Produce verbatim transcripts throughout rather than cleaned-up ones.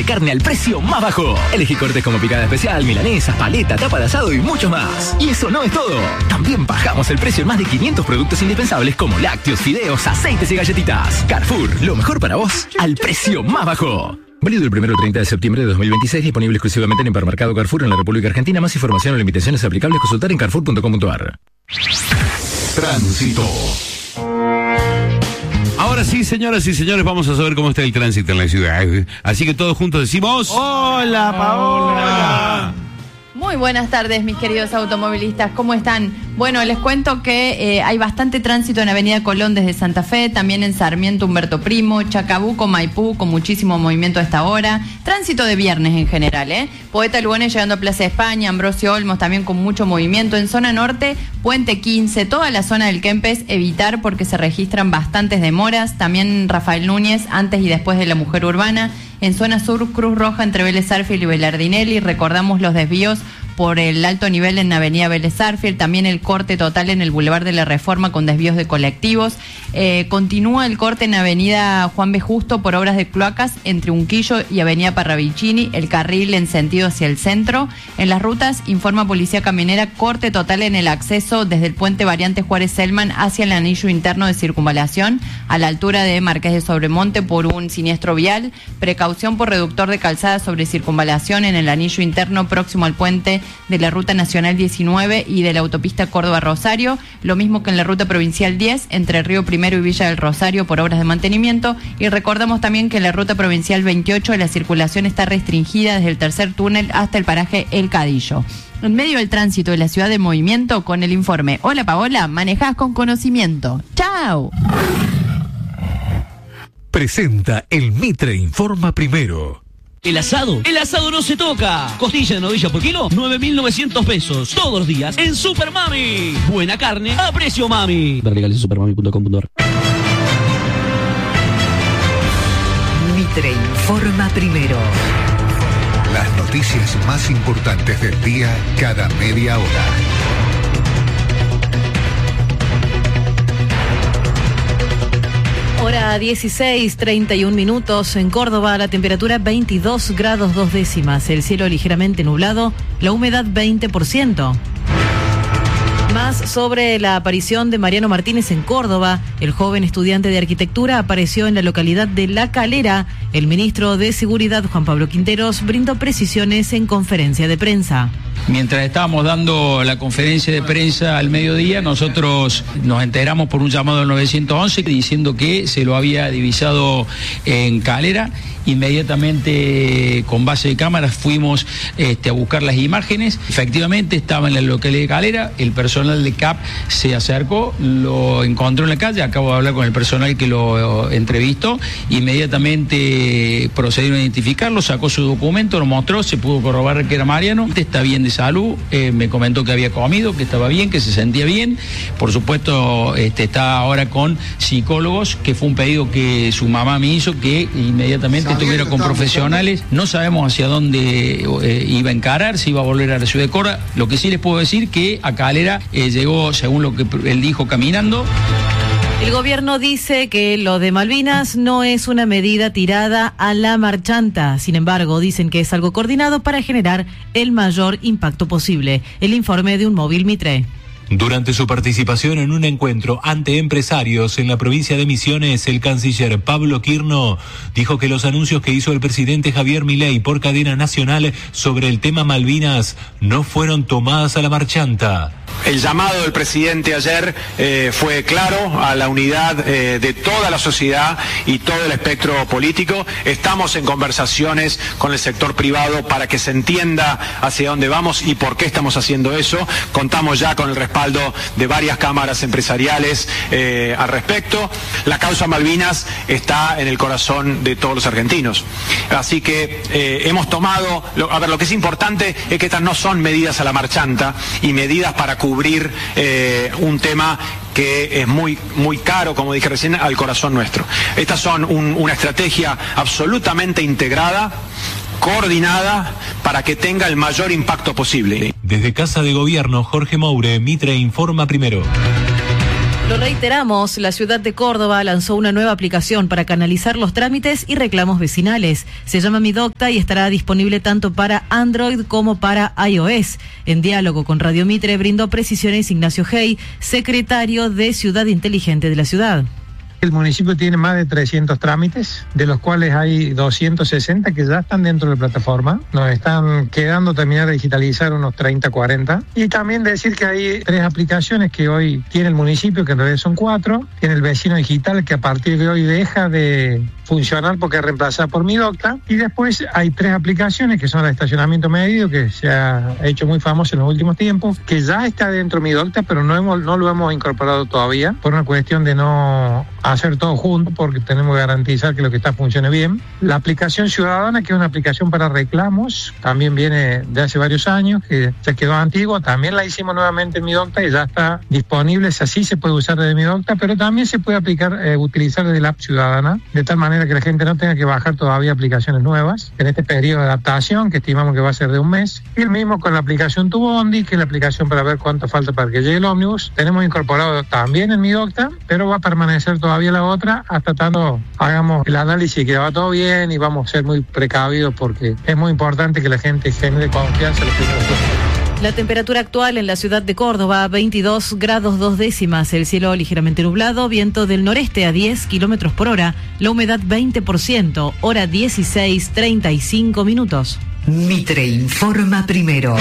carne al precio más bajo. Elegí cortes como picada especial, milanesas, paleta, tapa de asado y mucho más. Y eso no es todo. También bajamos el precio en más de quinientos productos indispensables como lácteos, fideos, aceites y galletitas. Carrefour, lo mejor para vos al precio más bajo. Válido el primero al treinta de septiembre de dos mil veintiséis, disponible exclusivamente en Hipermercado Carrefour en la República Argentina. Más información o limitaciones aplicables, consultar en carrefour punto com punto a r. Tránsito. Ahora sí, señoras y señores, vamos a saber cómo está el tránsito en la ciudad. Así que todos juntos decimos... ¡Hola, Paola! Muy buenas tardes, mis queridos automovilistas, ¿cómo están? Bueno, les cuento que eh, hay bastante tránsito en Avenida Colón desde Santa Fe, también en Sarmiento Humberto Primo, Chacabuco, Maipú, con muchísimo movimiento a esta hora. Tránsito de viernes en general, ¿eh? Poeta Lugones llegando a Plaza España, Ambrosio Olmos también con mucho movimiento. En zona norte, Puente quince, toda la zona del Kempes, evitar porque se registran bastantes demoras. También Rafael Núñez, antes y después de la Mujer Urbana. En zona sur, Cruz Roja entre Vélez Sarsfield y Belardinelli. Recordamos los desvíos por el alto nivel en Avenida Vélez Sarsfield, también el corte total en el Boulevard de la Reforma con desvíos de colectivos. Eh, continúa el corte en Avenida Juan B. Justo por obras de cloacas entre Unquillo y Avenida Parravicini, el carril en sentido hacia el centro. En las rutas, informa Policía Caminera, corte total en el acceso desde el puente variante Juárez-Selman hacia el anillo interno de circunvalación, a la altura de Marqués de Sobremonte por un siniestro vial. Precaución por reductor de calzada sobre circunvalación en el anillo interno próximo al puente de la Ruta Nacional diecinueve y de la autopista Córdoba-Rosario, lo mismo que en la Ruta Provincial diez, entre Río Primero y Villa del Rosario por obras de mantenimiento. Y recordamos también que en la Ruta Provincial veintiocho la circulación está restringida desde el tercer túnel hasta el paraje El Cadillo. En medio del tránsito de la ciudad de movimiento, con el informe Hola Paola, manejás con conocimiento. ¡Chao! Presenta el Mitre Informa Primero. El asado, el asado no se toca. Costilla de novilla por kilo, nueve mil novecientos pesos. Todos los días en Super Mami. Buena carne a precio mami. Ver legales en supermami punto com punto a r. Mitre Informa Primero. Las noticias más importantes del día cada media hora. Hora dieciséis, treinta y un minutos. En Córdoba, la temperatura veintidós grados dos décimas. El cielo ligeramente nublado, la humedad veinte por ciento. Más sobre la aparición de Mariano Martínez en Córdoba. El joven estudiante de arquitectura apareció en la localidad de La Calera. El ministro de Seguridad, Juan Pablo Quinteros, brindó precisiones en conferencia de prensa. Mientras estábamos dando la conferencia de prensa al mediodía, nosotros nos enteramos por un llamado al nueve once diciendo que se lo había divisado en Calera. Inmediatamente, con base de cámaras, fuimos este, a buscar las imágenes. Efectivamente, estaba en la localidad de Calera. El personal de C A P se acercó, lo encontró en la calle. Acabo de hablar con el personal que lo entrevistó. Inmediatamente procedieron a identificarlo, sacó su documento, lo mostró, se pudo corroborar que era Mariano. Está bien de salud, eh, me comentó que había comido, que estaba bien, que se sentía bien. Por supuesto, este, está ahora con psicólogos, que fue un pedido que su mamá me hizo, que inmediatamente estuviera con profesionales. No sabemos hacia dónde eh, iba a encarar, si iba a volver a la ciudad de Córdoba. Lo que sí les puedo decir que a Calera eh, llegó, según lo que él dijo, caminando. El gobierno dice que lo de Malvinas no es una medida tirada a la marchanta. Sin embargo, dicen que es algo coordinado para generar el mayor impacto posible. El informe de un móvil Mitre. Durante su participación en un encuentro ante empresarios en la provincia de Misiones, el canciller Pablo Quirno dijo que los anuncios que hizo el presidente Javier Milei por cadena nacional sobre el tema Malvinas no fueron tomadas a la marchanta. El llamado del presidente ayer eh, fue claro a la unidad eh, de toda la sociedad y todo el espectro político. Estamos en conversaciones con el sector privado para que se entienda hacia dónde vamos y por qué estamos haciendo eso. Contamos ya con el respaldo de varias cámaras empresariales eh, al respecto. La causa Malvinas está en el corazón de todos los argentinos. Así que eh, hemos tomado, lo, a ver, lo que es importante es que estas no son medidas a la marchanta y medidas para cubrir eh, un tema que es muy, muy caro, como dije recién, al corazón nuestro. Estas son un, una estrategia absolutamente integrada, coordinada, para que tenga el mayor impacto posible. Desde Casa de Gobierno, Jorge Moure, Mitre Informa Primero. Lo Reiteramos, la ciudad de Córdoba lanzó una nueva aplicación para canalizar los trámites y reclamos vecinales. Se llama Mi Docta y estará disponible tanto para Android como para iOS. En diálogo con Radio Mitre brindó precisiones Ignacio Hey, secretario de Ciudad Inteligente de la ciudad. El municipio tiene más de trescientos trámites, de los cuales hay doscientos sesenta que ya están dentro de la plataforma. Nos están quedando terminar de digitalizar unos treinta, cuarenta. Y también decir que hay tres aplicaciones que hoy tiene el municipio, que en realidad son cuatro. Tiene el vecino digital, que a partir de hoy deja de funcionar porque es reemplazada por Mi Docta. Y después hay tres aplicaciones que son el estacionamiento medido, que se ha hecho muy famoso en los últimos tiempos, que ya está dentro de Mi Docta, pero no, hemos, no lo hemos incorporado todavía por una cuestión de no hacer todo junto, porque tenemos que garantizar que lo que está funcione bien. La aplicación ciudadana, que es una aplicación para reclamos, también viene de hace varios años, que se quedó antigua, también la hicimos nuevamente en Mi Docta y ya está disponible. Es así, se puede usar desde Mi Docta, pero también se puede aplicar, eh, utilizar desde la app ciudadana, de tal manera que la gente no tenga que bajar todavía aplicaciones nuevas en este periodo de adaptación, que estimamos que va a ser de un mes. Y el mismo con la aplicación Tu Bondi, que es la aplicación para ver cuánto falta para que llegue el ómnibus. Tenemos incorporado también en Mi Docta, pero va a permanecer todavía la otra hasta tanto hagamos el análisis que va todo bien, y vamos a ser muy precavidos porque es muy importante que la gente genere confianza en los primeros días. La temperatura actual en la ciudad de Córdoba, veintidós grados dos décimas, el cielo ligeramente nublado, viento del noreste a diez kilómetros por hora, la humedad veinte por ciento, hora dieciséis treinta y cinco minutos. Mitre informa primero.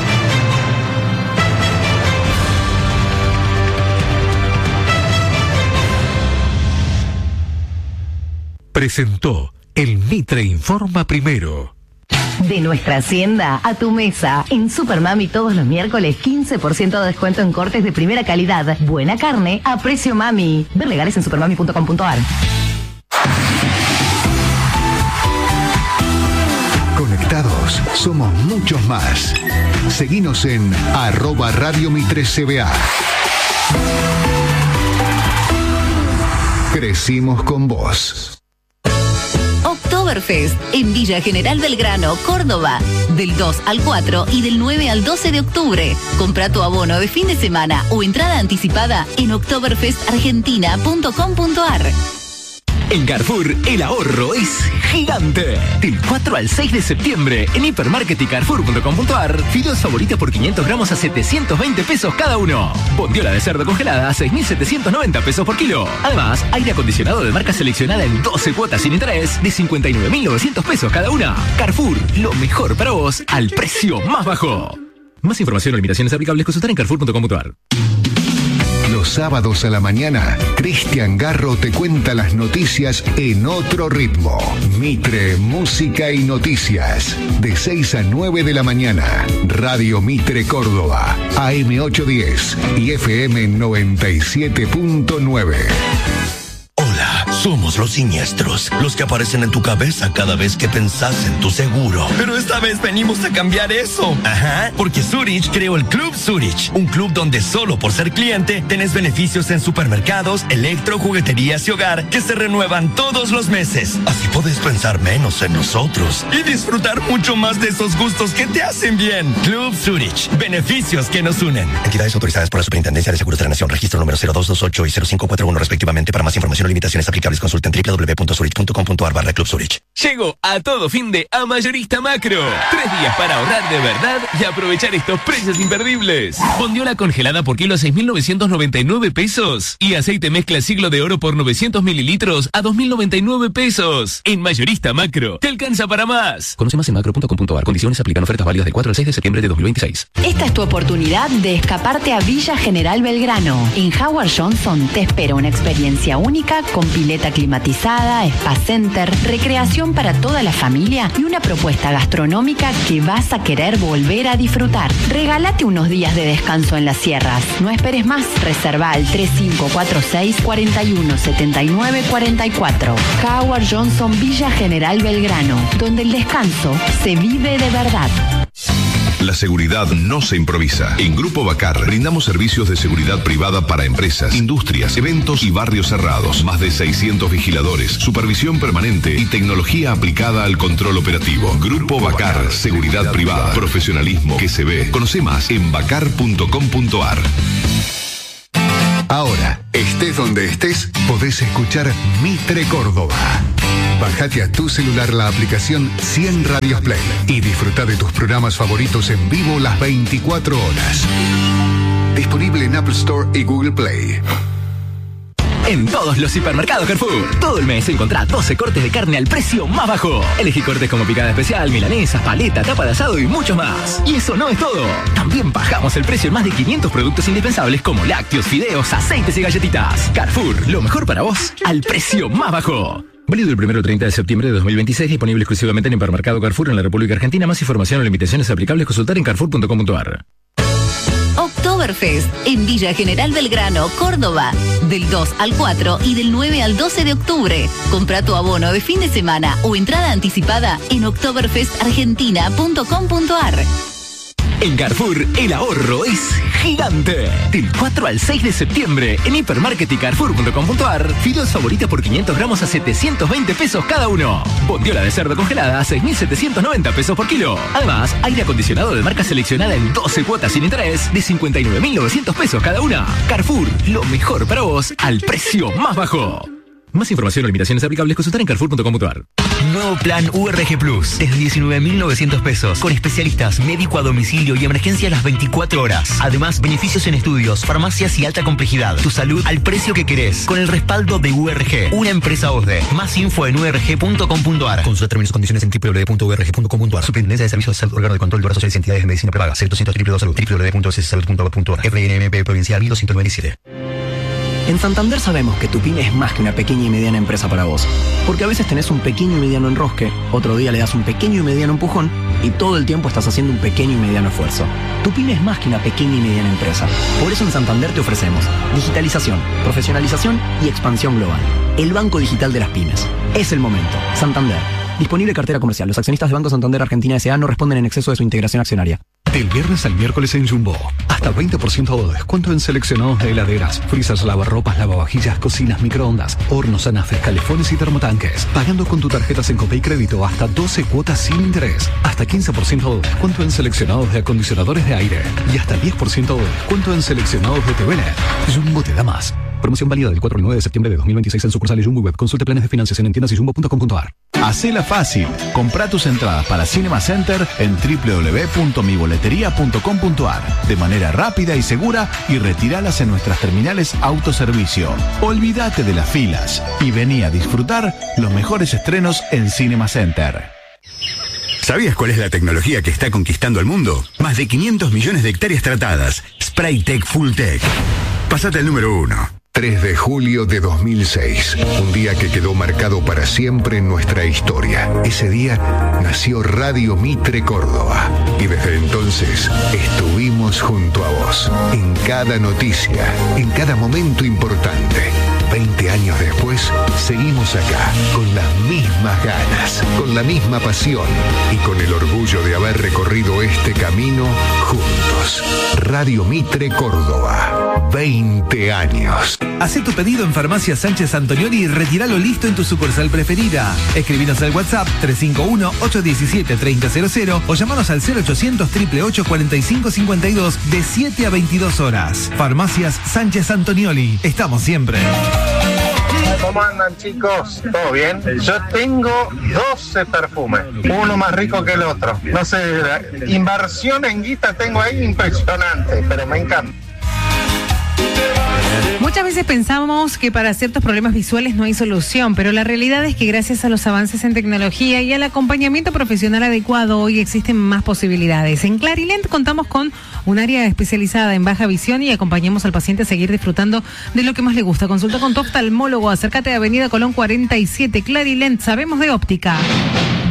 Presentó el Mitre Informa Primero. De nuestra hacienda a tu mesa. En Supermami todos los miércoles quince por ciento de descuento en cortes de primera calidad. Buena carne a precio mami. Ver legales en supermami punto com punto a r. Conectados somos muchos más. Seguinos en arroba Radio Mitre C B A. Crecimos con vos. Oktoberfest en Villa General Belgrano, Córdoba, del dos al cuatro y del nueve al doce de octubre. Compra tu abono de fin de semana o entrada anticipada en oktoberfest argentina punto com punto a r. En Carrefour, el ahorro es gigante. Del cuatro al seis de septiembre, en Hipermarket y Carrefour punto com punto a r, fideos favoritos por quinientos gramos a setecientos veinte pesos cada uno. Bondiola de cerdo congelada a seis mil setecientos noventa pesos por kilo. Además, aire acondicionado de marca seleccionada en doce cuotas sin interés de cincuenta y nueve mil novecientos pesos cada una. Carrefour, lo mejor para vos al precio más bajo. Más información o limitaciones aplicables consultar en carrefour punto com punto a r. Los sábados a la mañana, Cristian Garro te cuenta las noticias en otro ritmo. Mitre, música y noticias. De seis a nueve de la mañana. Radio Mitre Córdoba. A M ochocientos diez y F M noventa y siete punto nueve. Hola, somos los siniestros, los que aparecen en tu cabeza cada vez que pensás en tu seguro. Pero esta vez venimos a cambiar eso. Ajá, porque Zurich creó el Club Zurich, un club donde solo por ser cliente tenés beneficios en supermercados, electro, jugueterías y hogar que se renuevan todos los meses. Así podés pensar menos en nosotros y disfrutar mucho más de esos gustos que te hacen bien. Club Zurich, beneficios que nos unen. Entidades autorizadas por la Superintendencia de Seguros de la Nación, registro número cero dos dos ocho y cero cinco cuatro uno respectivamente. Para más información o limitaciones aplicables, consulta en w w w punto zurich punto com punto a r barra Club Zurich. Llegó a todo fin de a Mayorista Macro. Tres días para ahorrar de verdad y aprovechar estos precios imperdibles. Bondiola congelada por kilo a seis mil novecientos noventa y nueve pesos. Y aceite mezcla siglo de oro por novecientos mililitros a dos mil noventa y nueve pesos. En Mayorista Macro, te alcanza para más. Conoce más en macro punto com punto a r. Condiciones aplican. Ofertas válidas del cuatro al seis de septiembre de dos mil veintiséis. Esta es tu oportunidad de escaparte a Villa General Belgrano. En Howard Johnson te espera una experiencia única con pileta climatizada, spa center, recreación para toda la familia y una propuesta gastronómica que vas a querer volver a disfrutar. Regálate unos días de descanso en las sierras. No esperes más. Reserva al tres cinco cuatro seis, cuatro uno siete nueve cuatro cuatro. Howard Johnson Villa General Belgrano, donde el descanso se vive de verdad. La seguridad no se improvisa. En Grupo Bacar brindamos servicios de seguridad privada para empresas, industrias, eventos y barrios cerrados. Más de seiscientos vigiladores, supervisión permanente y tecnología aplicada al control operativo. Grupo Bacar, seguridad privada, profesionalismo que se ve. Conoce más en bacar punto com punto a r. Ahora, estés donde estés, podés escuchar Mitre Córdoba. Bajate a tu celular la aplicación cien Radios Play y disfruta de tus programas favoritos en vivo las veinticuatro horas. Disponible en Apple Store y Google Play. En todos los hipermercados Carrefour, todo el mes encontrá doce cortes de carne al precio más bajo. Elegí cortes como picada especial, milanesas, paleta, tapa de asado y mucho más. Y eso no es todo. También bajamos el precio en más de quinientos productos indispensables como lácteos, fideos, aceites y galletitas. Carrefour, lo mejor para vos al precio más bajo. Válido el primero al treinta de septiembre de dos mil veintiséis, disponible exclusivamente en hipermercado Carrefour en la República Argentina. Más información o limitaciones aplicables consultar en carrefour punto com punto a r. Oktoberfest en Villa General Belgrano, Córdoba, del dos al cuatro y del nueve al doce de octubre. Compra tu abono de fin de semana o entrada anticipada en oktoberfest argentina punto com punto a r. En Carrefour, el ahorro es gigante. Del cuatro al seis de septiembre, en Hipermarket y carrefour punto com punto a r, fideos favoritas por quinientos gramos a setecientos veinte pesos cada uno. Bondiola de cerdo congelada a seis mil setecientos noventa pesos por kilo. Además, aire acondicionado de marca seleccionada en doce cuotas sin interés de cincuenta y nueve mil novecientos pesos cada una. Carrefour, lo mejor para vos al precio más bajo. Más información o limitaciones aplicables consultar en carrefour punto com punto a r. Nuevo plan U R G Plus, desde diecinueve mil novecientos pesos, con especialistas, médico a domicilio y emergencia a las veinticuatro horas. Además, beneficios en estudios, farmacias y alta complejidad. Tu salud al precio que querés, con el respaldo de U R G, una empresa O S D E. Más info en u r g punto com punto a r. Consulta términos y condiciones en w w w punto u r g punto com punto a r. Superintendencia de Servicios de Salud, órgano de control de obras sociales y entidades de medicina prepaga. cero doscientos triple dos salud, w w w punto s s salud punto gov punto a r. R N M P Provincial mil doscientos noventa y siete. En Santander sabemos que tu pyme es más que una pequeña y mediana empresa para vos. Porque a veces tenés un pequeño y mediano enrosque, otro día le das un pequeño y mediano empujón y todo el tiempo estás haciendo un pequeño y mediano esfuerzo. Tu pyme es más que una pequeña y mediana empresa. Por eso en Santander te ofrecemos digitalización, profesionalización y expansión global. El banco digital de las pymes. Es el momento. Santander. Disponible cartera comercial. Los accionistas de Banco Santander Argentina S A no responden en exceso de su integración accionaria. Del viernes al miércoles en Jumbo. Hasta veinte por ciento de descuento en seleccionados de heladeras, freezers, lavarropas, lavavajillas, cocinas, microondas, hornos, anafes, calefones y termotanques. Pagando con tu tarjeta Sencopay Crédito hasta doce cuotas sin interés. Hasta quince por ciento de descuento en seleccionados de acondicionadores de aire. Y hasta diez por ciento de descuento en seleccionados de T V N. Jumbo te da más. Promoción válida del cuatro al nueve de septiembre de dos mil veintiséis en sucursales Jumbo y Web. Consulte planes de financiación en tiendas y jumbo punto com punto a r. Hacela fácil. Comprá tus entradas para Cinema Center en w w w punto mi boletería punto com punto a r de manera rápida y segura y retíralas en nuestras terminales autoservicio. Olvídate de las filas y vení a disfrutar los mejores estrenos en Cinema Center. ¿Sabías cuál es la tecnología que está conquistando el mundo? Más de quinientos millones de hectáreas tratadas. Spraytec Fulltech. Pásate al número uno. tres de julio de dos mil seis, un día que quedó marcado para siempre en nuestra historia. Ese día nació Radio Mitre Córdoba y desde entonces estuvimos junto a vos, en cada noticia, en cada momento importante. veinte años después, seguimos acá, con las mismas ganas, con la misma pasión y con el orgullo de haber recorrido este camino juntos. Radio Mitre Córdoba, veinte años. Hacé tu pedido en Farmacia Sánchez Antonioli y retíralo listo en tu sucursal preferida. Escribinos al WhatsApp tres cinco uno, ocho uno siete, tres cero cero cero o llamanos al cero ochocientos, ocho ocho ocho, cuarenta y cinco cincuenta y dos de siete a veintidós horas. Farmacias Sánchez Antonioli. Estamos siempre. ¿Cómo andan, chicos? ¿Todo bien? Yo tengo doce perfumes, uno más rico que el otro. No sé, la inversión en guita tengo ahí impresionante, pero me encanta. Muchas veces pensamos que para ciertos problemas visuales no hay solución, pero la realidad es que gracias a los avances en tecnología y al acompañamiento profesional adecuado, hoy existen más posibilidades. En Clarilent contamos con un área especializada en baja visión y acompañamos al paciente a seguir disfrutando de lo que más le gusta. Consulta con tu oftalmólogo, acércate a Avenida Colón cuarenta y siete. Clarilent, sabemos de óptica.